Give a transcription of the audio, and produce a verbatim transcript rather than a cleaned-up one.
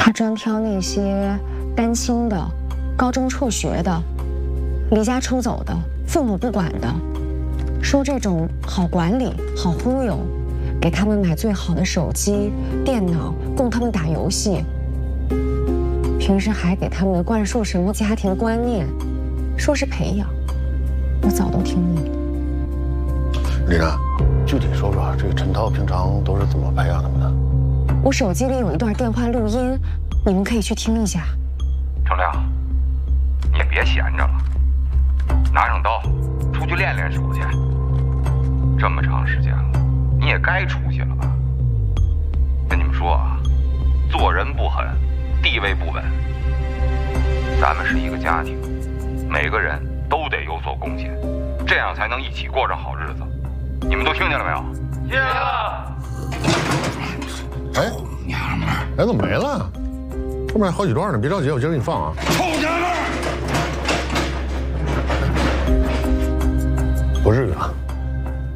他专挑那些单亲的、高中辍学的、离家出走的、父母不管的，说这种好管理、好忽悠，给他们买最好的手机、电脑，供他们打游戏。平时还给他们灌输什么家庭观念，说是培养，我早都听腻了。 丽娜，具体说说这个陈涛平常都是怎么培养他们的？ 我手机里有一段电话录音，你们可以去听一下。 程亮，你也别闲着了，拿上刀，出去练练手去。这么长时间了，你也该出息了吧？跟你们说啊，做人不狠，地位不稳。咱们是一个家庭，每个人都得有所贡献，这样才能一起过上好日子。你们都听见了没有？听见了。 哎，娘们儿，哎，怎么没了？后面还有好几段呢，别着急，我接着给你放啊。 臭娘们儿！